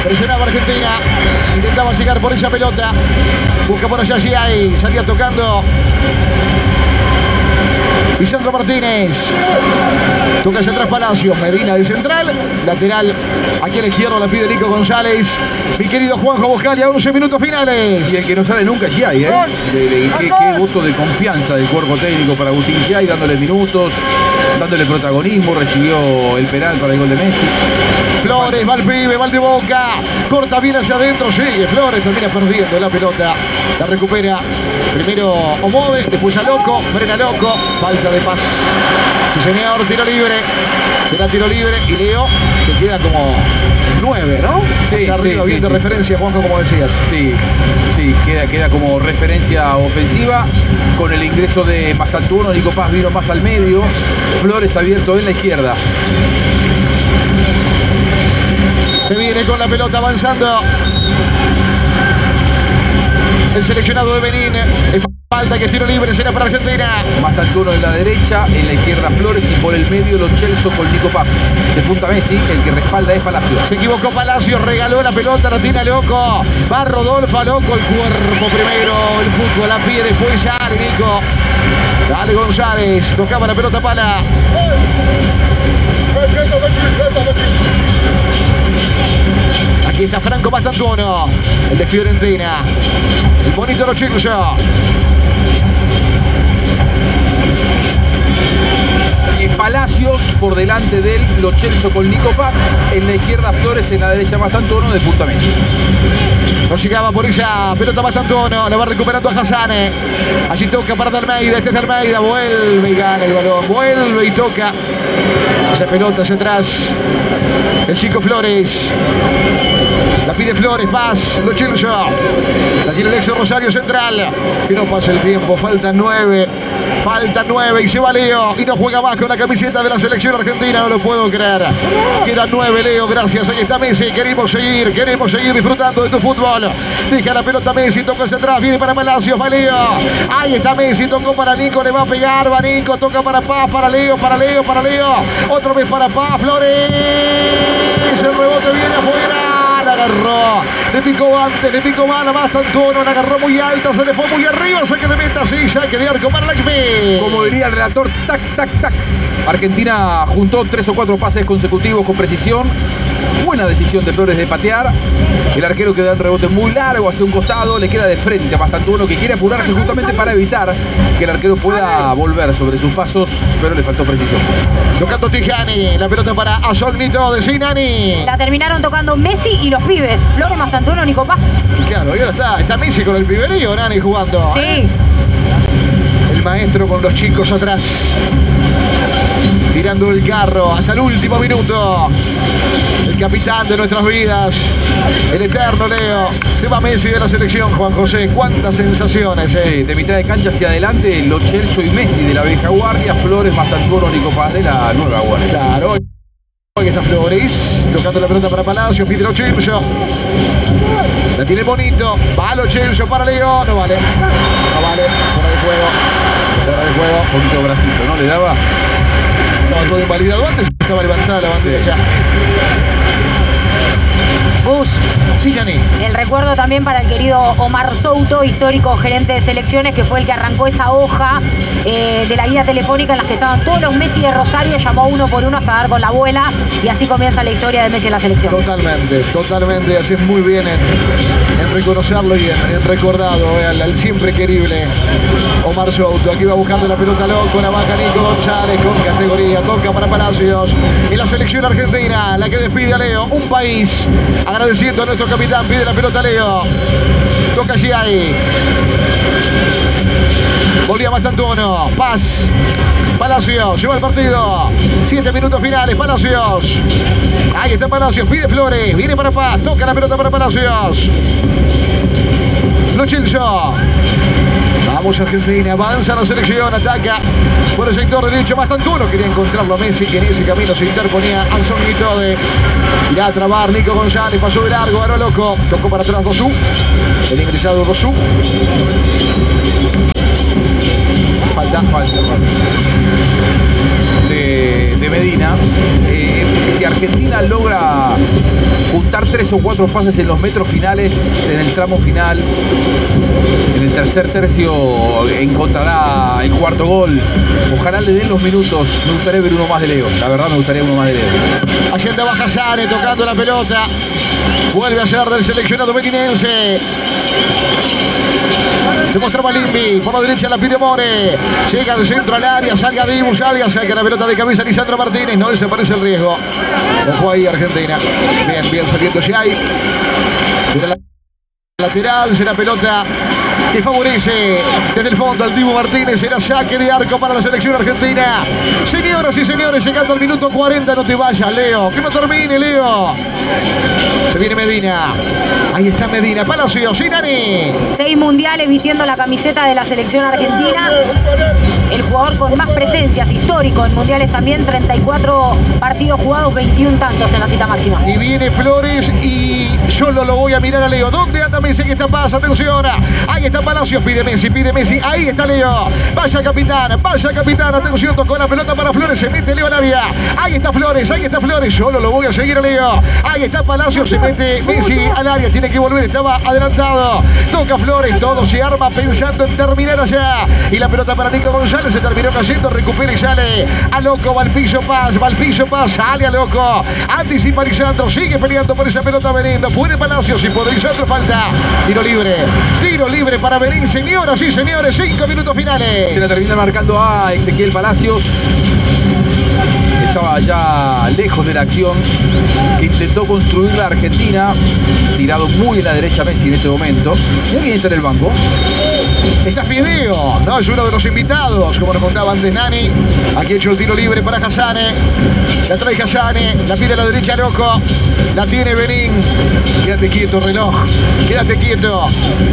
Presionaba Argentina. Intentaba llegar por esa pelota. Busca por allá Giai. Salía tocando Lisandro Martínez. Toca hacia atrás Palacios. Medina de central. Lateral aquí a la izquierda la pide Nico González. Mi querido Juanjo Buscalia, 11 minutos finales. Y el que no sale nunca es Giai, ¿eh? Qué voto de confianza del cuerpo técnico para Agustín Giai, dándole minutos, dándole protagonismo. Recibió el penal para el gol de Messi. Flores, va el pibe, va el de Boca. Corta bien hacia adentro, sigue Flores, termina perdiendo la pelota. La recupera primero Omode, después a Loco, frena Loco. Falta de paz. Sí, señor, tiro libre. Será tiro libre y Leo, que queda como 9, ¿no? Sí, arriba, sí, bien de sí. referencia, Juanjo, como decías. Sí, queda como referencia ofensiva. Con el ingreso de Mastantuono, Nico Paz vino más al medio. Flores abierto en la izquierda. Se viene con la pelota avanzando el seleccionado de Benín. Falta que es tiro libre, será para Argentina. Mastantuono en la derecha, en la izquierda Flores y por el medio Lo Celso con Nico Paz. De punta Messi, el que respalda es Palacios. Se equivocó Palacios, regaló la pelota, la tira Loco. Va Rodolfo, Loco, el cuerpo primero, el fútbol a pie, después sale Nico. Sale González, tocaba la pelota Pala. Aquí está Franco Mastantuono, el de Fiorentina. El bonito Lo Celso. Palacios por delante de él, Lo Celso con Nico Paz. En la izquierda Flores, en la derecha Mastantuono, de punta Messi. No llegaba por ella, pelota Mastantuono, la va recuperando a Hassan. Allí toca para Almeida, este es de Almeida, vuelve y gana el balón, vuelve y toca. Esa pelota hacia atrás, el chico Flores. La pide Flores, Paz, Lo Celso. La tiene el ex Rosario Central. Que no pasa el tiempo, faltan 9. Faltan 9 y se va Leo. Y no juega más con la camiseta de la selección argentina, no lo puedo creer. Quedan 9, Leo, gracias. Ahí está Messi, queremos seguir disfrutando de tu fútbol. Deja la pelota Messi, toca hacia atrás, viene para Palacios, va Leo. Ahí está Messi, tocó para Nico, le va a pegar, va Nico, toca para Paz, para Leo. Otra vez para Paz, Flores. El rebote viene afuera. La agarró, le picó antes, le picó mal a Mastantuono, la agarró muy alta, se le fue muy arriba, saque de meta, sí, saque de arco para la XP. Como diría el relator, tac, tac, tac. Argentina juntó 3 o 4 pases consecutivos con precisión. Buena decisión de Flores de patear. El arquero que da el rebote muy largo hacia un costado, le queda de frente a Mastantuono, que quiere apurarse justamente para evitar que el arquero pueda volver sobre sus pasos, pero le faltó precisión. Tocando Tijani, la pelota para Azognito de Sinani. La terminaron tocando Messi y los pibes. Flores, Mastantuono, Nico Paz. Claro, y ahora está Messi con el piberío, Nani jugando. Sí. El maestro con los chicos atrás. Tirando el carro hasta el último minuto. El capitán de nuestras vidas. El eterno Leo. Se va Messi de la selección, Juan José. Cuántas sensaciones, Sí, de mitad de cancha hacia adelante, Lo Celso y Messi de la vieja guardia, Flores, Mastantuono, Nico Paz de la nueva guardia. Claro. Aquí está Flores. Tocando la pelota para Palacios. Pide Lo Celso. La tiene bonito. Va Lo Celso para Leo. No vale. No vale. Fuera de juego. Fuera de juego. Un poquito bracito, ¿no? Le daba. Estaba todo invalidado antes, estaba levantada la bandera ya. Bus. Sí, Yanni. El recuerdo también para el querido Omar Souto, histórico gerente de selecciones, que fue el que arrancó esa hoja de la guía telefónica en la que estaban todos los Messi de Rosario, llamó uno por uno hasta dar con la abuela y así comienza la historia de Messi en la selección. Totalmente, haces muy bien en reconocerlo y en recordado al siempre querible Omar Souto. Aquí va buscando la pelota Loco, la baja Nico González con categoría, toca para Palacios y la selección argentina, la que despide a Leo, un país agradeciendo a nuestro capitán, pide la pelota Leo, toca Giai. Volvía Mastantuono, Paz, Palacios, lleva el partido, 7 minutos finales, Palacios. Ahí está Palacios, pide Flores, viene para Paz, toca la pelota para Palacios. Lo Celso. Vamos Argentina, avanza la selección, ataca por el sector derecho, Mastantuono quería encontrarlo a Messi, que en ese camino se interponía al sonito de irá a trabar Nico González, pasó de largo, ganó Loco, tocó para atrás Rosú, el ingresado Rosú. Falta. De de Medina. Si Argentina logra juntar 3 o 4 pases en los metros finales, en el tramo final, en el tercer tercio, encontrará el cuarto gol. Ojalá le den los minutos. Me gustaría ver uno más de Leo. La verdad me gustaría uno más de Leo. Allí andaba Hassane tocando la pelota. Vuelve a ser del seleccionado meninense. Se mostraba Limbi, por la derecha la pide More. Llega al centro al área, salga Dibu, saca la pelota de cabeza Lisandro Martínez. No desaparece el riesgo. Ojo ahí Argentina. Bien saliendo Giai. Será la lateral, será pelota que favorece desde el fondo al Dibu Martínez. Será saque de arco para la selección argentina. Señoras y señores, llegando al minuto 40. No te vayas, Leo. Que no termine, Leo. Se viene Medina. Ahí está Medina. Palacios, Sinani. 6 mundiales vistiendo la camiseta de la selección argentina. El jugador con más presencias, histórico en mundiales también. 34 partidos jugados, 21 tantos en la cita máxima. Y viene Flores y solo lo voy a mirar a Leo. ¿Dónde anda Messi? ¿Qué está pasa? Atención. Ahí está Palacios. Pide Messi. Ahí está Leo. Vaya capitán. Atención, tocó la pelota para Flores. Se mete Leo al área. Ahí está Flores. Solo lo voy a seguir a Leo. Ahí está Palacios. Se mete Messi al área. Tiene que volver. Estaba adelantado. Toca Flores. Todo se arma pensando en terminar allá. Y la pelota para Nico González. Se terminó cayendo. Recupera y sale a Loco. Va al piso Paz. Sale a Loco. Anticipa Lisandro. Sigue peleando por esa pelota Berín. No puede Palacios. Y por Lisandro falta. Tiro libre para Berín. Señoras y señores. 5 minutos finales. Se la termina marcando a Ezequiel Palacios. Estaba ya lejos de la acción que intentó construir la Argentina. Tirado muy en la derecha Messi en este momento. ¿Y alguien está en el banco? Está Fideo, no es uno de los invitados, como nos contaba antes Nani. Aquí hecho el tiro libre para Hassane. La trae Hassane, la pide a la derecha Loco. La tiene Berín. Quédate quieto, reloj. Quédate quieto.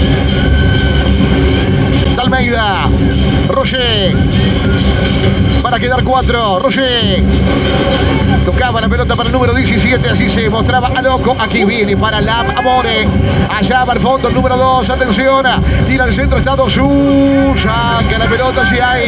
Almeida. Roger. Para quedar 4. Roger. Tocaba la pelota para el número 17. Así se mostraba a Loco. Aquí viene para Lam Amore. Allá va al fondo el número 2. Atención. Tira al centro. Está Dosu. Saca la pelota.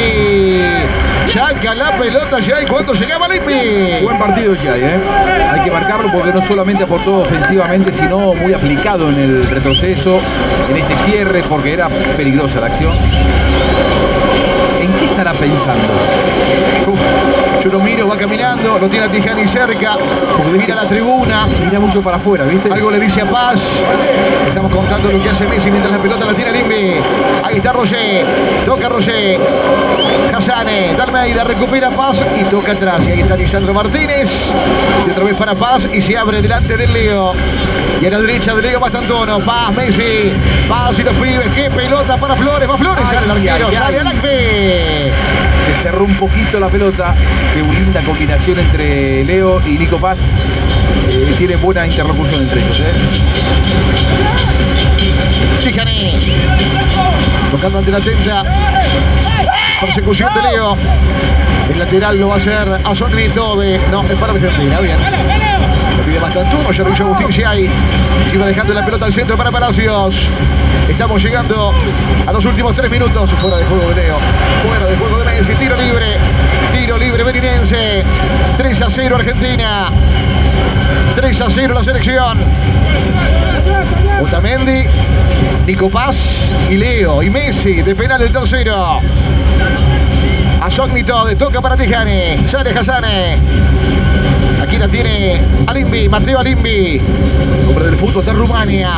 Giai. Cuando llegaba Limpi. Buen partido Giai, Hay que marcarlo porque no solamente aportó ofensivamente, sino muy aplicado en el retroceso, en este cierre, porque era peligrosa la acción. ¿En qué estará pensando? Yo lo miro, va caminando, lo tiene a Tijani cerca, mira la tribuna. Mira mucho para afuera, ¿viste? Algo le dice a Paz. Estamos contando lo que hace Messi mientras la pelota la tira Limbi. Ahí está Roger, toca Roger. Hassane, Almeida, recupera Paz y toca atrás. Y ahí está Lisandro Martínez. Y otra vez para Paz y se abre delante del Leo. Y a la derecha de Leo Bastantuono. Paz, Messi. Paz y los pibes. Qué pelota para Flores. Va Flores, sale el arquero, sale al Acme. Se cerró un poquito la pelota. Qué linda combinación entre Leo y Nico Paz. Tiene buena interlocución entre ellos. Tijani. Tocando ante la tenta. Persecución de Leo. El lateral lo va a hacer a Sonrito de... No, es para Argentina. Bien. Lo pide Bastantuono. Ya lo hizo Agustín Giai. Se va dejando la pelota al centro para Palacios. Estamos llegando a los últimos 3 minutos. Fuera de juego de Leo. Fuera de juego de Messi. Tiro libre beninense. 3-0 Argentina. 3-0 la selección. Otamendi, Nico Paz y Leo y Messi de penal el tercero. A Sognito de toca para Tijani. Sale Hassane. Aquí la tiene Alimbi, Matteo Alimbi, hombre del fútbol de Rumania.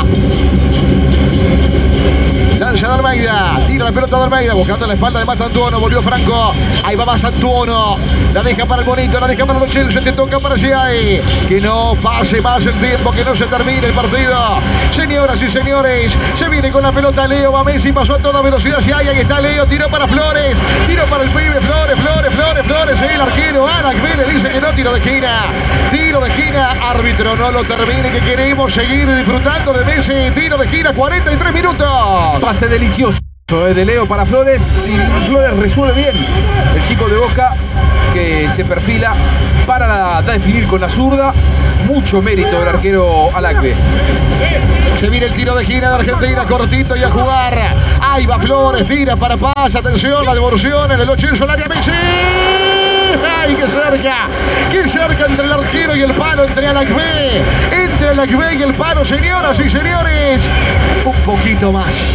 Lanza de Almeida, tira la pelota de Almeida, buscando la espalda de Bastantuono, volvió Franco. Ahí va Bastantuono, la deja para el bonito, la deja para el Chelsea, te toca para Giai. Que no pase más el tiempo, que no se termine el partido. Señoras y señores, se viene con la pelota Leo, va Messi, pasó a toda velocidad Giai, ahí está Leo, tiró para Flores, tiró para el pibe, Flores, el arquero, Alex Vélez dice que no, tiro de esquina, árbitro, no lo termine, que queremos seguir disfrutando de Messi, tiro de esquina, 43 minutos. Pase delicioso de Leo para Flores y Flores resuelve bien. El chico de Boca que se perfila para definir con la zurda. Mucho mérito del arquero Alacbe. Se viene el tiro de esquina de Argentina, cortito y a jugar. Ahí va Flores, tira para Paz, atención, la devolución en el 8 al área Messi. ¡Ay, qué cerca! ¡Qué cerca entre el arquero y el palo! Entre Alacbé. Entre Alacbé y el palo, señoras y señores. Un poquito más.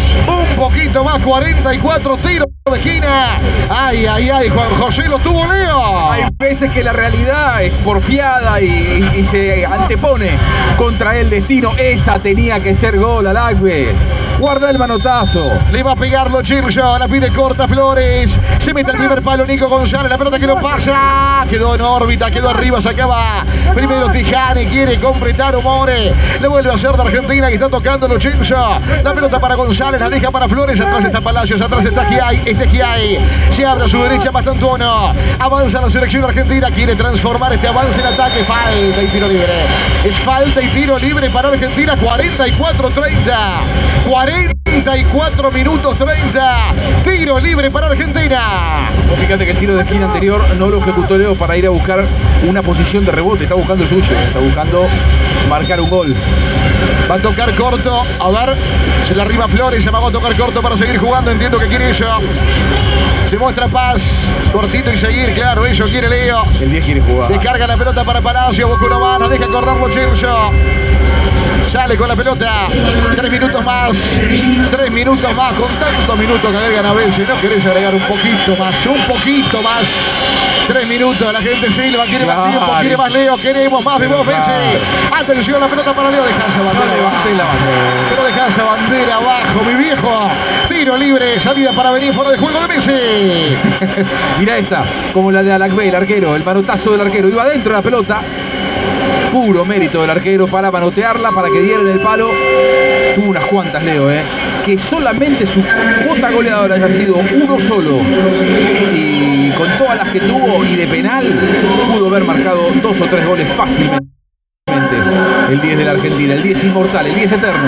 44 tiros de esquina. Ay, ay, ay, Juan José lo tuvo Leo. Hay veces que la realidad es porfiada y se antepone contra el destino. Esa tenía que ser gol, Alacbé. Guarda el manotazo. Le va a pegar Lo Celso, la pide corta Flores. Se mete el primer palo Nico González, la pelota que lo pasa. Quedó en órbita, quedó arriba, sacaba primero Tijani, quiere completar Humore. Le vuelve a hacer de Argentina y está tocando Lo Celso. La pelota para González, la deja para Flores. Atrás está Palacios, atrás está Giai. Este Giai se abre a su derecha Mastantuono. Avanza la selección argentina, quiere transformar este avance en ataque. Falta y tiro libre. Es falta y tiro libre para Argentina. 44-30. 44 minutos 30. Tiro libre para Argentina. Fíjate que el tiro de esquina anterior no lo ejecutó Leo para ir a buscar una posición de rebote. Está buscando el suyo. Está buscando marcar un gol. Va a tocar corto. A ver. Se le arriba Flores. Se amagó a tocar corto para seguir jugando. Entiendo que quiere eso. Se muestra Paz. Cortito y seguir. Claro, eso quiere Leo. El 10 quiere jugar. Descarga la pelota para Palacio. Busca una mano. Deja correr Lo Celso. Sale con la pelota. 3 minutos más. 3 minutos más. Con tantos minutos que agregan a veces. ¿No querés agregar un poquito más? Un poquito más. 3 minutos. La gente Silva quiere más tiempo. Quiere más Leo. Queremos más de vos, Messi. Atención, la pelota para Leo. Deja esa bandera. No levanté la bandera. Pero deja esa bandera abajo, mi viejo. Tiro libre. Salida para venir fuera de juego de Messi. Mirá esta. Como la de Alacbé, el arquero. El manotazo del arquero. Iba dentro de la pelota. Puro mérito del arquero para manotearla, para que diera en el palo. Tuvo unas cuantas, Leo, que solamente su cuota goleadora haya sido uno solo. Y con todas las que tuvo y de penal, pudo haber marcado 2 o 3 goles fácilmente. El 10 de la Argentina, el 10 inmortal, el 10 eterno.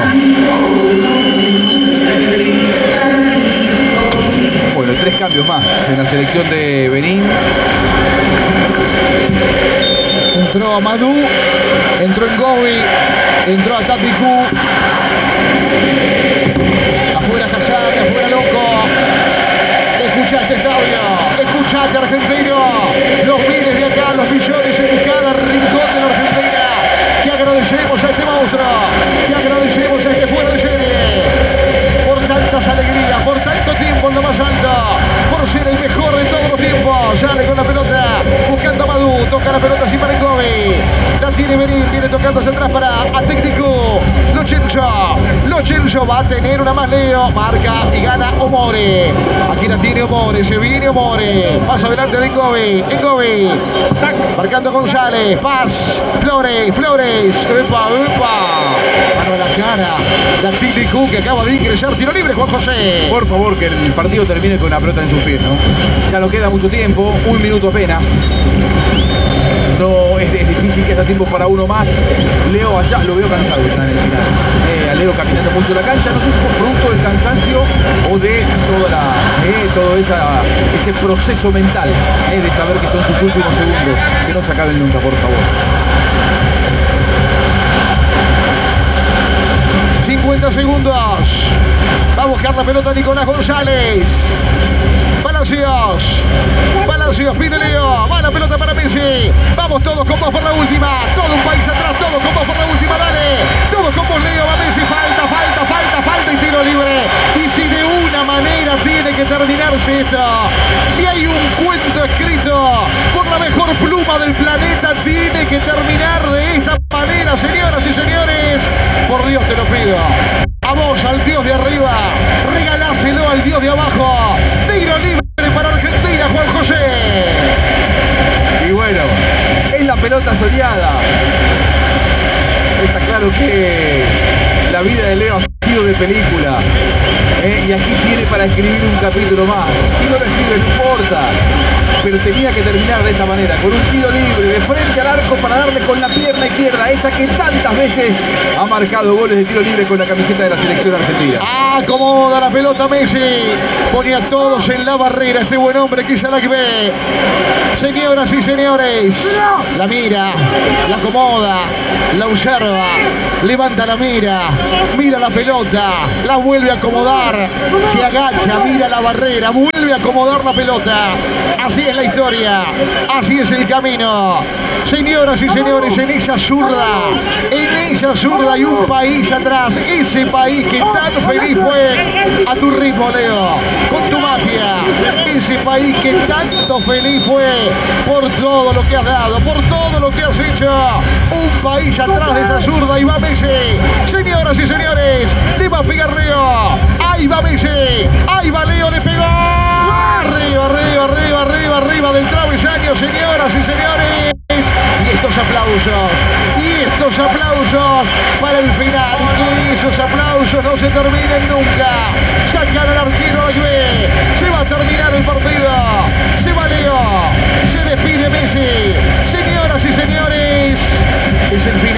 Bueno, 3 cambios más en la selección de Benín. Entró Amadou, entró Ngobi, entró Atatiku. Afuera Hassan, afuera Loco. Escucha este estadio, escuchate Argentino. Los miles de acá, los millones en cada rincón de la Argentina. Te agradecemos a este monstruo, te agradecemos a este fuera de serie. Por tantas alegrías, por tanto tiempo en lo más alto, por ser el mejor de todos los tiempos. Sale con la pelota, buscando a Amadou, toca la pelota así para Ngobi. La tiene Benín, viene tocando hacia atrás para Atéctico. Lo Celso va a tener una más Leo, marca y gana Humore. Aquí la tiene Humore, se viene Humore. Más adelante de Ngobi. Marcando González, Paz, Flores. Epa. Mano a la cara. La Atéctico que acaba de ingresar. Tiro libre, Juan José. Por favor, que el partido termine con una pelota en sus pies, ¿no? Ya no queda mucho tiempo, 1 minuto apenas. No es difícil que haya tiempo para uno más. Leo allá lo veo cansado ya en el final. A Leo caminando mucho la cancha, no sé si por producto del cansancio o de todo ese proceso mental de saber que son sus últimos segundos. Que no se acaben nunca, por favor. 50 segundos. Va a buscar la pelota Nicolás González. Palacios, pide Leo. Va la pelota para Messi. Vamos todos con vos por la última. Todo un país atrás, todos con vos por la última. Dale. Todos con vos, Leo. Va Messi. Falta y tiro libre. Y si de una manera tiene que terminarse esto. Si hay un cuento escrito por la mejor pluma del planeta, tiene que terminar de esta manera, señoras y señores. Por Dios te lo pido. A vos, al Dios de arriba. Regaláselo al Dios de abajo. Tiro libre para Argentina, Juan José. Y bueno, es la pelota soñada. Está claro que la vida de Leo ha sido de película. Y aquí tiene para escribir un capítulo más. Si no lo escribe, no importa. Pero tenía que terminar de esta manera, con un tiro libre de frente al arco para darle con la pierna izquierda, esa que tantas veces ha marcado goles de tiro libre con la camiseta de la selección argentina. Acomoda la pelota Messi. Ponía a todos en la barrera este buen hombre que es Alacbé. Señoras y señores, la mira, la acomoda, la observa. levanta la mira la pelota, la vuelve a acomodar, se agacha, mira la barrera, vuelve a acomodar la pelota. Así es la historia, así es el camino. Señoras y señores, en esa zurda hay un país atrás, ese país que tan feliz fue a tu ritmo, Leo, con tu magia, ese país que tanto feliz fue por todo lo que has dado, por todo lo que has hecho. Un país atrás de esa zurda y va Messi. Señoras y señores, le va a pegar Leo. Ahí va Messi, ahí va Leo, le pegó. Arriba, arriba, arriba, arriba, arriba del travesaño, señoras y señores. Y estos aplausos para el final. Y que esos aplausos no se terminen nunca. Sacan al arquero a la Juve. Se va a terminar el partido. Se va Leo. Se despide Messi. Señoras y señores, es el final.